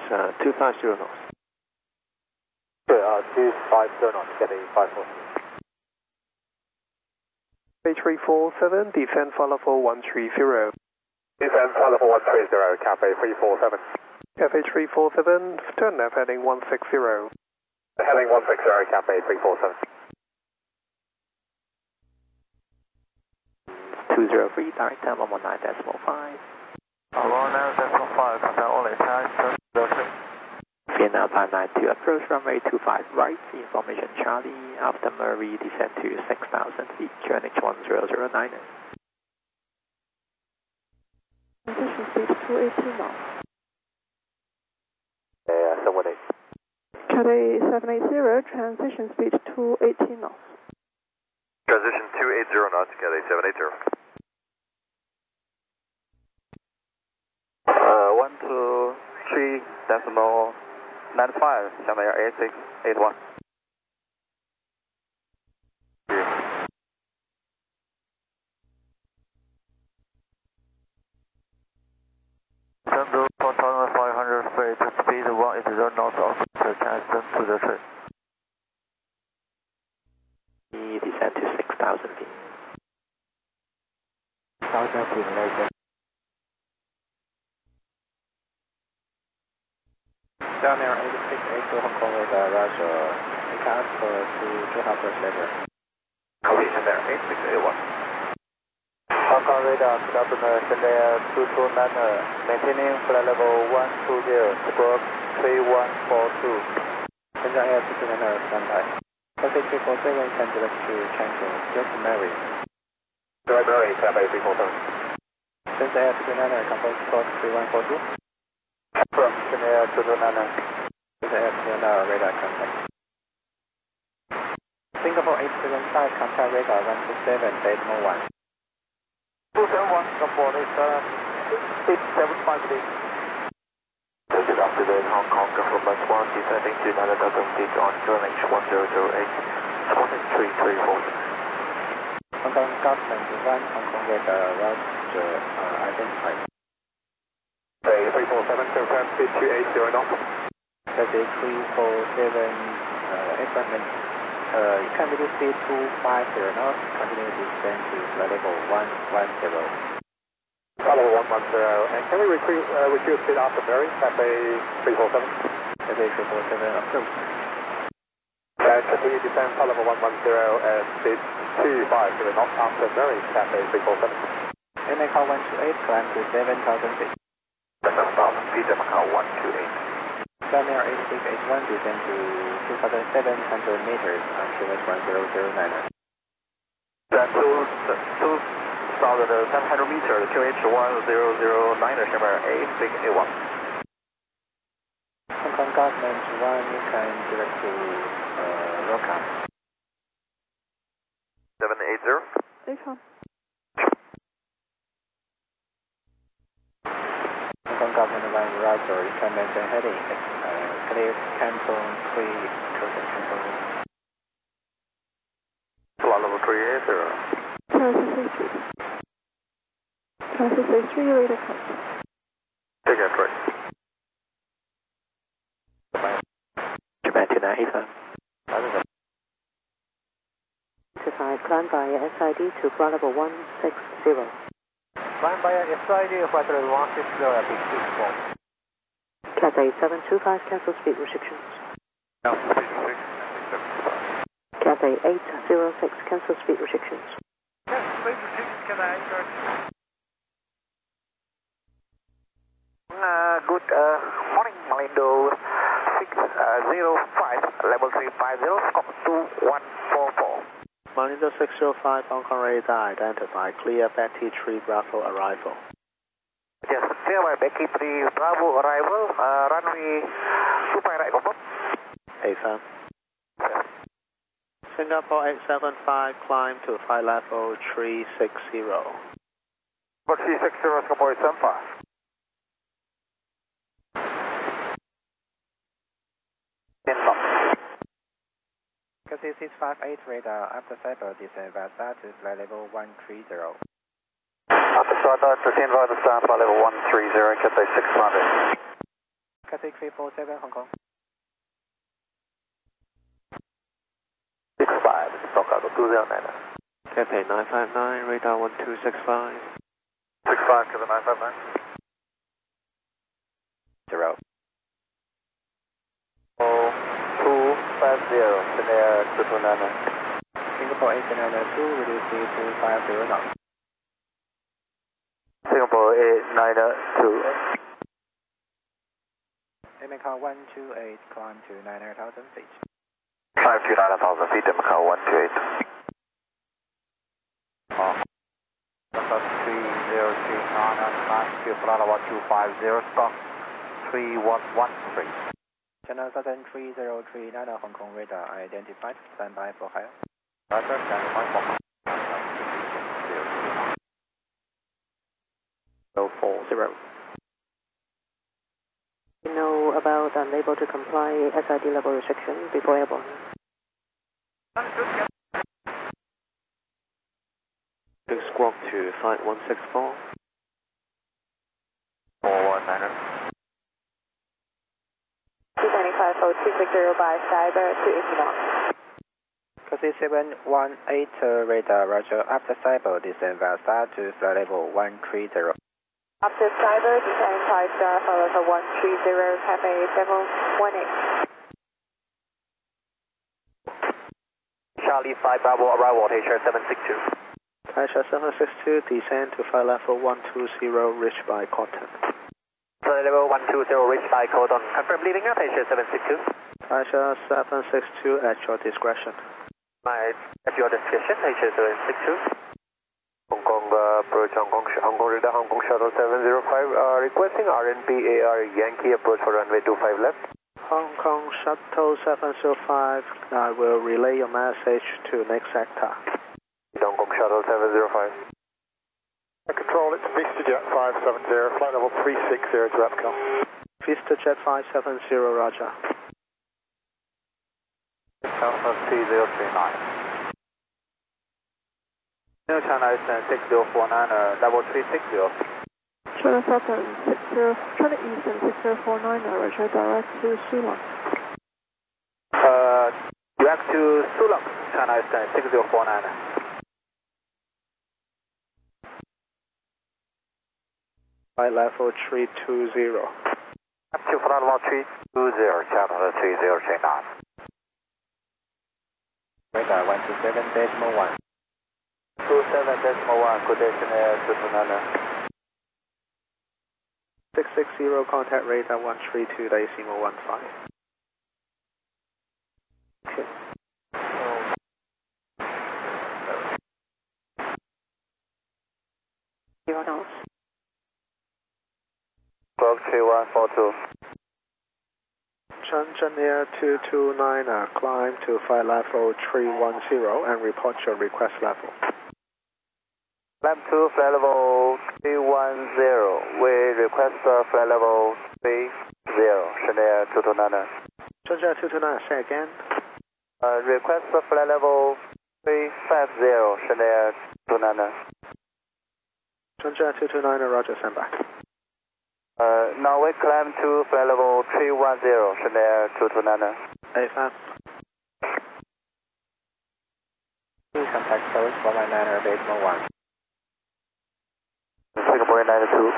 250 knots. Good, 250 knots, Cathay 540. A347, descend follow for 130. Descend follow for 130, Cathay 347. Cathay 347, turn left heading 160. Heading 160, Cathay 347. 203, direct time 119.5. 119.5, contact only time, Vienna 592, approach runway 25 right, information Charlie, after Murray, descend to 6,000 feet, QNH 1009. Transition speed 280 knots. Yeah, 718. Cathay 780, transition speed 280 knots. Transition 280 knots, Cathay 780. 123.95, Shanghai 8681. Shanghai 4,500 feet, speed 180 knots of the transfer to the tree. Descend to 6,000 feet. 1,000 feet later. Down there, 8682 Hong Kong with Roger. Recast to 2 hoppers later. Completion there, 8681. Hong Kong radar, good afternoon, Shanghai 229, maintaining flight level 120, squawk 3142. Shanghai 229, standby. Cathay 347, can direct to Changchun, just Mary. Direct Mary, Cathay 347. Shanghai 229, confirm squawk 3142. From Shanghai 229. Shanghai 229, radar contact. Singapore 875, contact radar 127, decimal 1. 271, Singapore, it's 8750. Good afternoon, Hong Kong, Government 1, descending to 9,000 feet on QNH 1008, squawking 334. Hong Kong Government 1, Hong Kong with Roger, identified. Say 347, confirm speed 280 knots. Cathay 347, equipment, you can reduce speed 250 knots, continue to descend to flight level 110. Level 110, and can we reduce speed after Mary, Cathay 347? Cathay 347, approved. And continue descend flight level 110 and speed 250 knots after Mary, Cathay 347. And Macau 128, climb to 7,000 feet. 7,000 feet, Macau 128. Sunny 8681, descend to 2,700 meters on QNH 1009. Then 2,700 meters, QH 1009, Shanghai 8681. Hong Kong Government 1, you can direct to Roca. 780. Recon. Hong Kong Government 1, Roger, you can maintain heading. Clear Canton 3, closing Canton. Flight level 380. Transit 3. Transit 3, radar contact. Take it, right. Japan 295. 5, climb by SID to flight level 160. Climb by SID, flight level 160 at big 64. Cathay 725, cancel speed restrictions. Cathay 806, cancel speed restrictions. Good morning, Malindo 605, level 350, scope 2144. Malindo 605, Hong Kong radar, identify, clear Betty 3 Bravo arrival. Yes, clear by Becky 3 Bravo arrival, runway 25 right, confirm. AFM. Singapore 875, climb to flight level 360. But 360, Singapore 875. Cathay 658 radar, after cyber descend Vasa to flight level 130. After cyber, descend via the star, flight level 130, Cathay 600. Cathay 347 Hong Kong. 65, Stockholm 209. Cathay 959, radar 1265. 65 to the 959. 0. 250, Chanel 229. Singapore 892, reduce speed to 50 knots. Singapore 892. Macau 128, climb to 900,000 feet. Climb to 900,000 feet, Macau 128. 3039 and climb to Florida 1250, stock 3113. Channel Southern 3039 Hong Kong radar identified, stand by for higher. Roger, stand by for higher. 040. You know about unable to comply SID level restriction before airborne. Big squawk to flight 164. 419. 295.260 by Cyber to Equinox. Cathay 718 radar, roger. After cyber, descend via star to flight level 130. After Cyber, descend by star for level 130, Cathay 718. Charlie 5 Bravo, arrival, Asia 762. Asia 762, descend to flight level 120, reached by Cotton. Flight level 120, reached by Cotton. Confirm leaving at Asia 762. Asia 762, at your discretion. At your discretion, Asia 762. Hong Kong approach, Hong Kong radar, Hong Kong shuttle 705, requesting RNP AR Yankee approach for runway 25 left. Hong Kong Shuttle 705, I will relay your message to next sector. Hong Kong shuttle 705. Control, it's VistaJet 570, flight level 360 to APCO. VistaJet 570, roger. Channel 3039. New China is 6049, level 360. China Southern 60, China Eastern 6049, roger, direct to Sulong. Direct to Sulong, China Eastern 6049. Flight level 320. Up to flight level 320, Channel 3039. Radar 127.1. 27.1, good day, Chanel 229. 660, contact radar 132.15. Okay. 0 knots. Squawk 3142. Shenzhen Air 229, climb to flight level 310 and report your request level. Climb to flight level 310. We request flight level 30, Chanel 229. Shenzhen 229, say again. Request flight level 350, Chanel 229. Shenzhen 229, roger, stand by. Now we climb to flight level 310, Chanel 229. AFM. Please contact service for my 9er base 1. Singapore 92.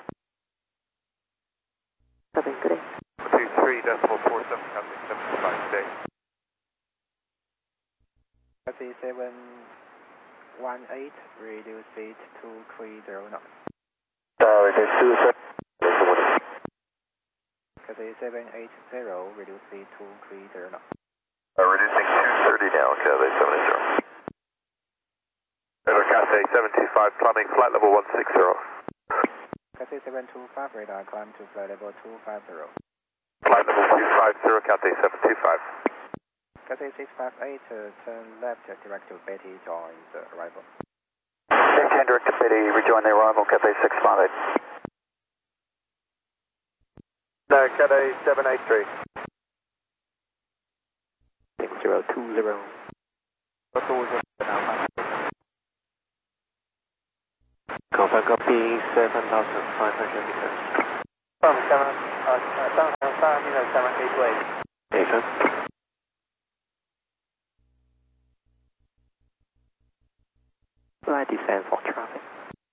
7, good day. 23.47, Captain 75 today. Cathay 718, reduce speed to 30 knots. Reduce to Cathay 780, reduce speed to 30 knots. reducing 230 now, Cathay 780. Cathay 725, climbing flight level 160. Cathay 725, radar, climb to flight level 250. Flight level 250, Cathay 725. Cathay 658, turn left, direct to Betty, join the arrival. Maintain direct to Betty, rejoin the arrival, Cathay 658. No, Cathay 783. 6020. Confirm copy 7,500 meters. 7,500 Parameter 788. Nathan. Flight descent for traffic.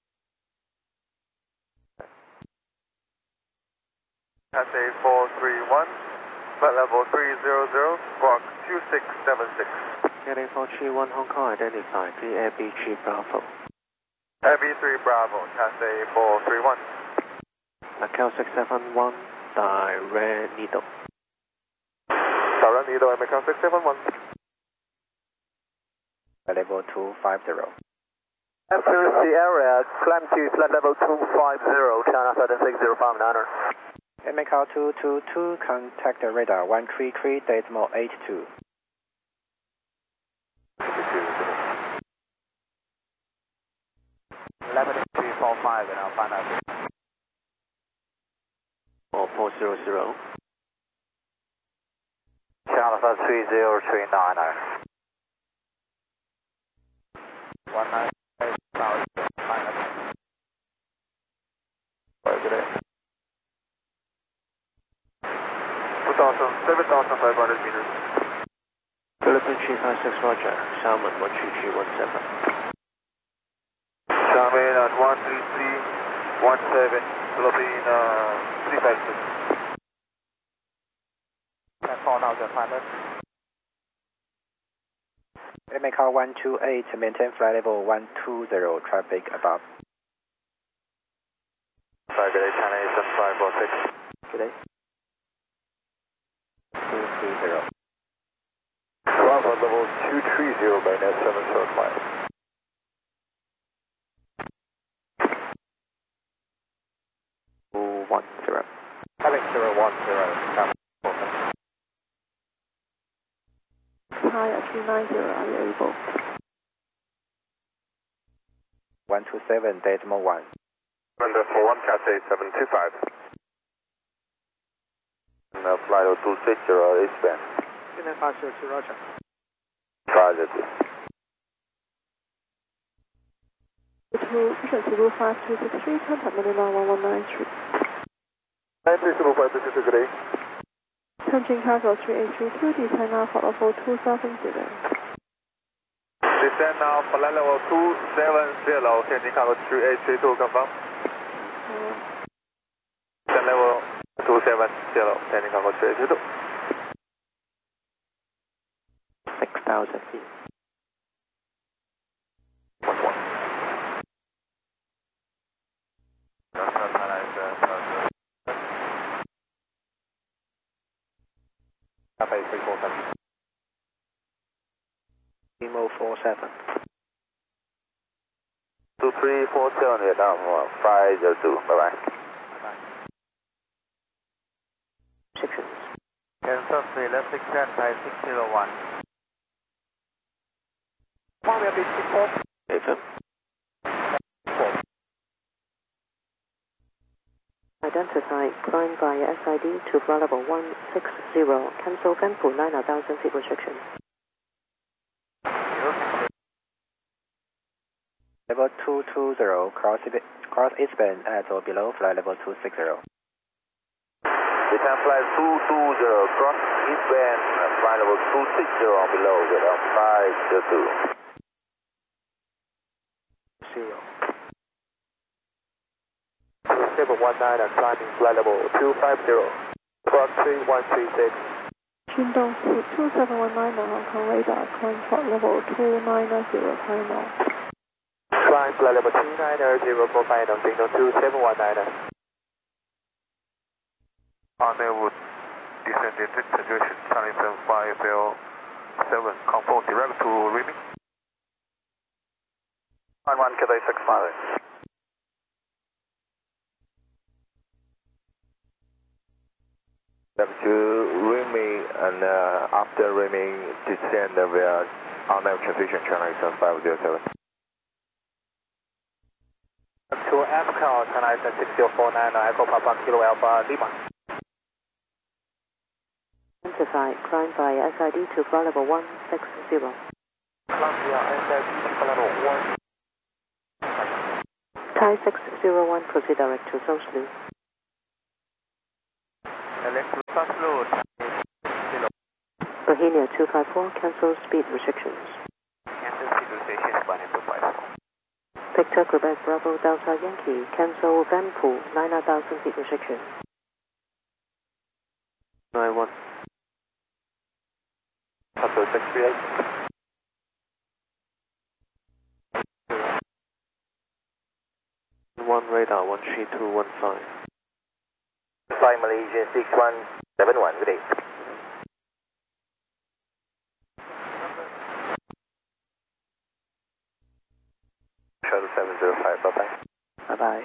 Cathay 431, flight level 300, squawk 2676. Heading 431 Hong Kong, identified BAB3 Bravo. AB3 Bravo, Cathay 431. Macau 671, direct needle. Direct needle, Macau 671. Level 250. F2 Sierra, climb to flight level 250, China 76059er. Macau 222, contact the radar 133.82. 11345 and I'll find out. 4400. China 30390. 7,500 meters. Philippine 356 Roger, Salmon 13317. Salmon at 13317, Philippine 356. 10,400. Macau 128, maintain flight level 120, traffic above. Good day, China Eastern 546. Good day. 230. Bravo level 230, mainnet 7 short mile. Having 010, Hi at 390, are you able? 127.1. Under 41, Cathay 725. Flight 260, eastbound. 502 Roger. Roger. To Vision Zulu 5263, contact Manila 1193. 9305, good day. Tianjin Cargo 3832, descend now for level 270. Descend now, flight level 270, Tianjin Cargo 3832, confirm. Descend level 270, Tianjin Cargo 3832. 6,000 feet. 347. Limo 47. 2347 Vietnam 502, bye-bye. Sections. Cancel 3, left 6 Thai 601. One will be 64. Nathan. Identify, climb via SID to flight level 160, cancel Ganpu 9,000 feet restriction. Level 220, cross eastbound at or below flight level 260. Return flight 220, cross eastbound, flight level 260 or below, Vietnam 502. 0. 2719 and climbing flight level 250, cross 3136. Qingdong 2719 Hong Kong radar, climb flight level 290, final. Climb flight level 290 for final, signal 2719. Arnwood descended situation, Charlie 75L7, confirm direct to Riming. 91 Cathay 6 to Riming and after Riming descend via Arnhem transition channel 507. To MCAL channel 6049 Echo Papa Kilo Alpha Lima. Identify, climb via SID to flight level 160. Columbia SID to flight level 1. Thai 601, proceed direct to South Loop. Select fast load. Bohemia 254, cancel speed restrictions. Cancel speed restrictions 125. Victor Quebec Bravo Delta Yankee, cancel Vanpool 9,000 feet restriction. 91. Cancel 638. One radar 13215. 5 Malaysia 6171, good day. Shuttle 705, bye-bye. Bye-bye.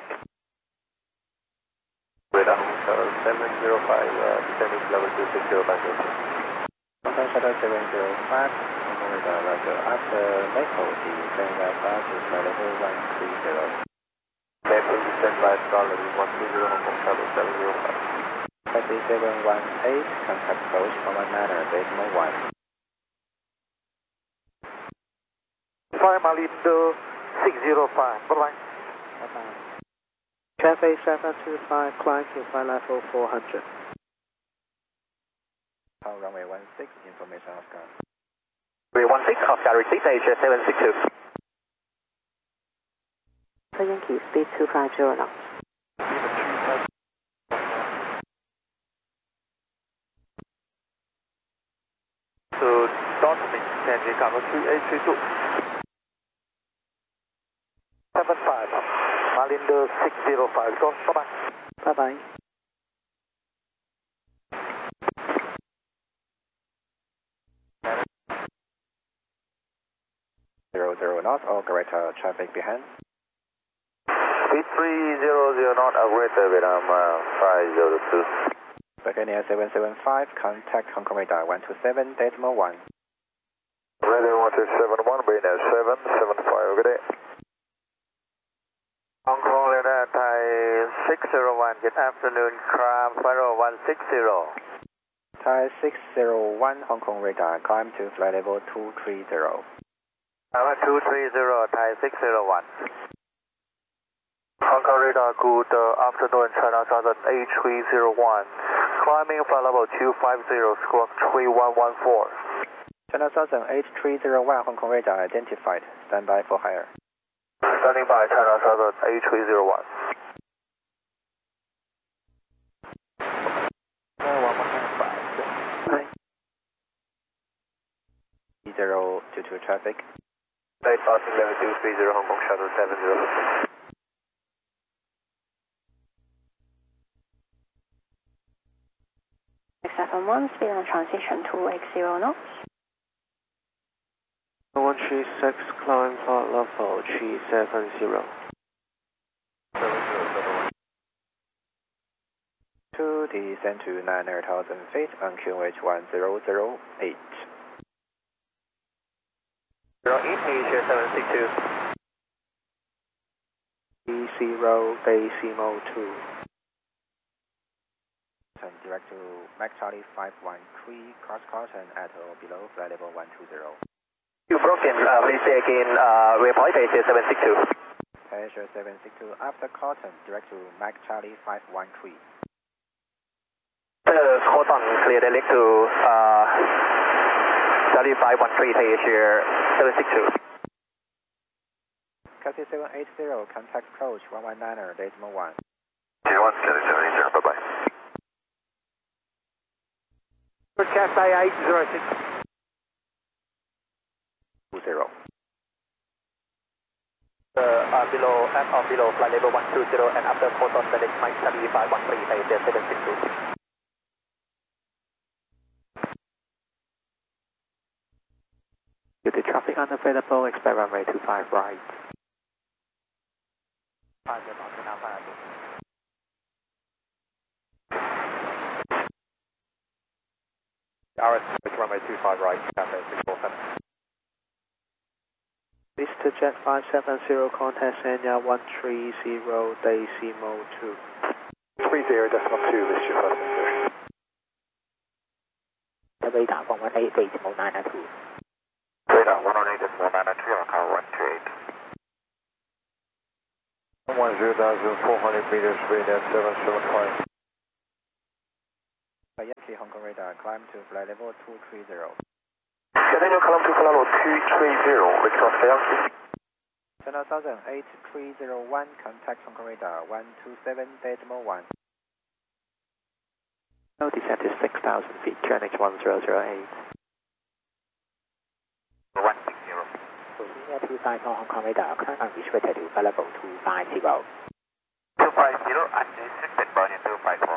Radar Shuttle 705, descending level 260, Bangkok. Hong Shuttle 705, radar Roger. After Maple, descend by flight to flight level 130. Maple descend by star level 120, Hong Kong Shuttle 705. Taxi 718, contact approach 119.1. 5 Malindo 605, bye-bye. Bye-bye. Cathay 725, climb to flight level 400. Power runway 16, information Oscar. Runway 16, Oscar, receive Asia 762. Delta Yankee, speed 250 knots. To Dortmund, Tangier, Cargo 3832. 75, Malindo 605, go, bye-bye. Bye-bye. Knots, all correct traffic behind. Speed 300 knot, operator Vietnam 502. Bohemia 775, contact Hong Kong radar 127.1. Radio 1271, Bohemia 775, good day. Hong Kong radar Thai 601, good afternoon, climb 160. Thai 601, Hong Kong radar, climb to flight level 230. 230, Thai 601. Hong Kong radar, good afternoon, China Southern H301. Climbing flight level 250, squawk 3114. China Southern H301, Hong Kong radar identified. Stand by for higher. Standing by, China Southern H301. 3022 traffic. Late passing level 230, Hong Kong Shuttle 70. X71, speed and transition 280 knots. 136, climb flight level 370. 2, descend to 900,000 feet on QH 1008. 08, Asia 762. B0, Decimo 2. Turn direct to Mac Charlie 513, cross caution at or below flight level 120. You broken, please say again, report Asia 762. Asia 762, after caution, direct to Mac Charlie 513. Caution, clear direct to Charlie 513, Asia 762. Cathay 780, contact approach 119.1. 01, Cathay 780, bye-bye. Cathay 806. 20. Below, at or below, flight level 120, and after caution, select Mike Charlie 513, Asia 762. Due to traffic unavailable, expect runway 25 right. RS runway 25 right, Cathay 647. Mr. Jet 570, contact Sanya 130, Decimo 2. 30.2, this is your passenger. Radar 118, Decimo 992. Radar 118, Decimo 992, on car 128. 10,400 meters, radar 775. Hong Kong radar, climb to flight level 230. Daniel, climb to flight level 230, request Yankee. Channel 108301, contact Hong Kong radar 127.1. No, descent to 6,000 feet, QNH 1008. 160. Virginia 254 Hong Kong radar, climb and reach to flight level 250. 250, unrestricted, Berlin 254.